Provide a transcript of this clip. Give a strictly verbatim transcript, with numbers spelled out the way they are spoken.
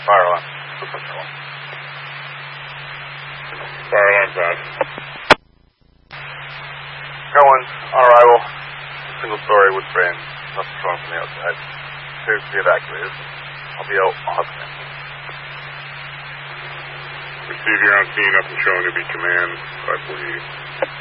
Fire alarm. Fire alarm's on. Going, on arrival. Single story wood frame. Nothing strong from the outside. Appears to be evacuated. I'll be out. I'll have them. Receive, you're on scene. Nothing showing to be command. five forty-eight.